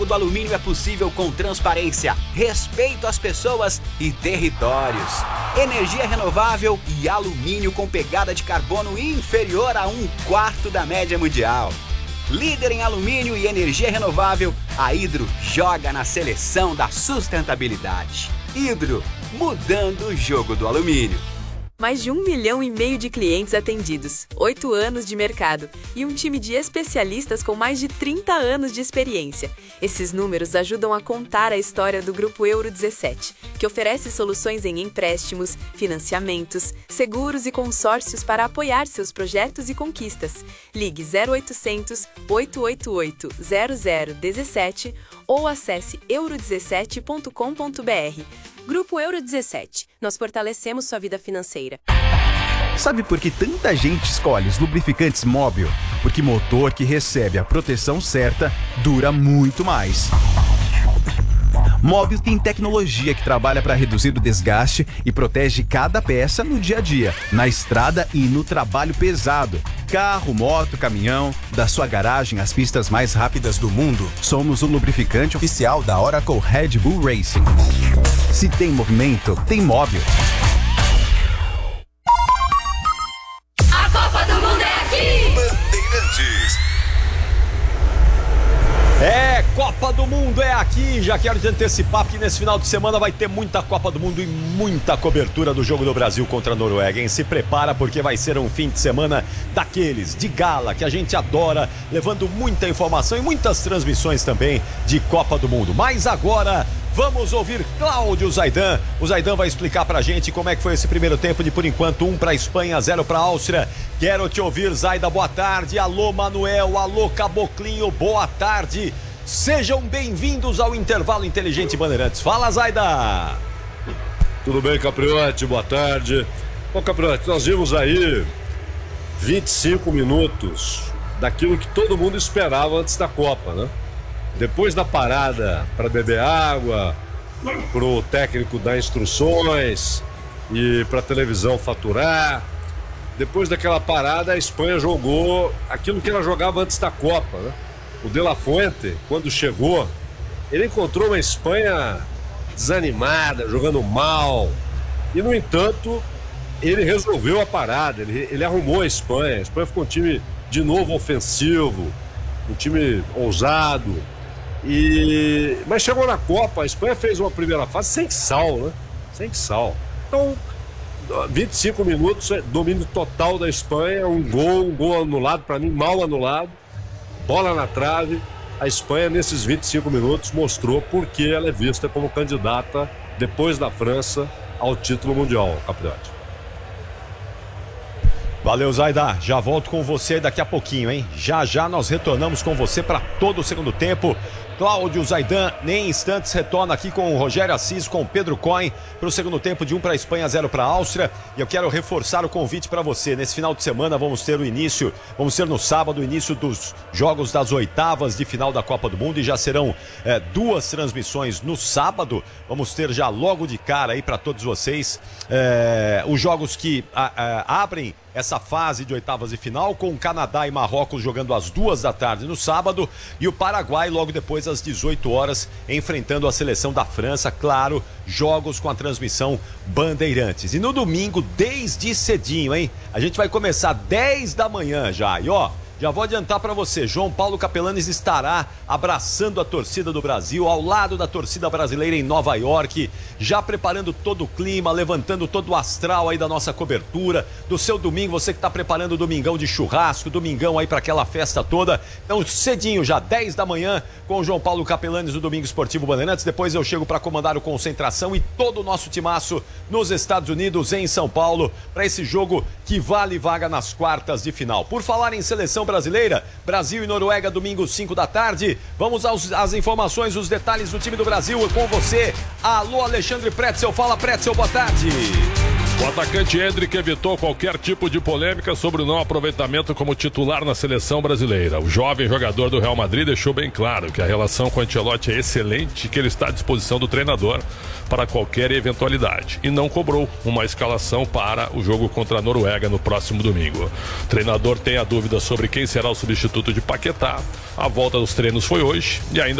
jogo do alumínio é possível com transparência, respeito às pessoas e territórios. Energia renovável e alumínio com pegada de carbono inferior a 1/4 da média mundial. Líder em alumínio e energia renovável, a Hydro joga na seleção da sustentabilidade. Hydro, mudando o jogo do alumínio. Mais de 1,5 milhão de clientes atendidos, 8 anos de mercado e um time de especialistas com mais de 30 anos de experiência. Esses números ajudam a contar a história do Grupo Euro 17, que oferece soluções em empréstimos, financiamentos, seguros e consórcios para apoiar seus projetos e conquistas. Ligue 0800 888 0017 ou acesse euro17.com.br. Grupo Euro 17. Nós fortalecemos sua vida financeira. Sabe por que tanta gente escolhe os lubrificantes Móbil? Porque motor que recebe a proteção certa dura muito mais. Móbil tem tecnologia que trabalha para reduzir o desgaste e protege cada peça no dia a dia, na estrada e no trabalho pesado. Carro, moto, caminhão, da sua garagem às pistas mais rápidas do mundo, somos o lubrificante oficial da Oracle Red Bull Racing. Se tem movimento, tem Móbil. A Copa do Mundo é aqui! Bandeirantes. Copa do Mundo é aqui. Já quero te antecipar que nesse final de semana vai ter muita Copa do Mundo e muita cobertura do jogo do Brasil contra a Noruega, hein? Se prepara porque vai ser um fim de semana daqueles, de gala, que a gente adora, levando muita informação e muitas transmissões também de Copa do Mundo. Mas agora vamos ouvir Cláudio Zaidan. O Zaidan vai explicar pra gente como é que foi esse primeiro tempo de, por enquanto, 1 pra Espanha, 0 pra Áustria. Quero te ouvir, Zaida, boa tarde. Alô, Manuel, alô, Caboclinho, boa tarde. Sejam bem-vindos ao Intervalo Inteligente Bandeirantes. Fala, Zaida! Tudo bem, Capriotti? Boa tarde. Bom, Capriotti, nós vimos aí 25 minutos daquilo que todo mundo esperava antes da Copa, né? Depois da parada para beber água, pro técnico dar instruções e pra televisão faturar, depois daquela parada a Espanha jogou aquilo que ela jogava antes da Copa, né? O De La Fuente, quando chegou, ele encontrou uma Espanha desanimada, jogando mal. E, no entanto, ele resolveu a parada, ele arrumou a Espanha. A Espanha ficou um time, de novo, ofensivo, um time ousado. Mas chegou na Copa, a Espanha fez uma primeira fase sem sal, né? Sem sal. Então, 25 minutos, domínio total da Espanha, um gol anulado, para mim, mal anulado. Bola na trave. A Espanha, nesses 25 minutos, mostrou por que ela é vista como candidata, depois da França, ao título mundial, Capriotti. Valeu, Zaida. Já volto com você daqui a pouquinho, hein? Já nós retornamos com você para todo o segundo tempo. Cláudio Zaidan, nem instantes, retorna aqui com o Rogério Assis, com o Pedro Coin, para o segundo tempo de 1 para a Espanha, 0 para a Áustria. E eu quero reforçar o convite para você. Nesse final de semana vamos ter no sábado o início dos jogos das oitavas de final da Copa do Mundo e já serão 2 transmissões no sábado. Vamos ter já logo de cara aí para todos vocês os jogos que abrem essa fase de oitavas de final, com o Canadá e Marrocos jogando às 14h no sábado e o Paraguai logo depois às 18 horas enfrentando a seleção da França. Claro, jogos com a transmissão Bandeirantes. E no domingo, desde cedinho, hein? A gente vai começar 10 da manhã já. E ó, já vou adiantar para você, João Paulo Capelanes estará abraçando a torcida do Brasil, ao lado da torcida brasileira em Nova York, já preparando todo o clima, levantando todo o astral aí da nossa cobertura, do seu domingo, você que está preparando o domingão de churrasco, domingão aí para aquela festa toda. Então, cedinho, já 10 da manhã, com o João Paulo Capelanes do Domingo Esportivo Bandeirantes. Depois eu chego para comandar o Concentração e todo o nosso timaço nos Estados Unidos, em São Paulo, para esse jogo que vale vaga nas quartas de final. Por falar em seleção brasileira, Brasil e Noruega, domingo 5 da tarde. Vamos às informações, os detalhes do time do Brasil com você. Alô, Alexandre Pretzel. Fala, Pretzel, boa tarde. O atacante Endrick evitou qualquer tipo de polêmica sobre o não aproveitamento como titular na seleção brasileira. O jovem jogador do Real Madrid deixou bem claro que a relação com o Ancelotti é excelente e que ele está à disposição do treinador para qualquer eventualidade. E não cobrou uma escalação para o jogo contra a Noruega no próximo domingo. O treinador tem a dúvida sobre quem será o substituto de Paquetá. A volta dos treinos foi hoje e ainda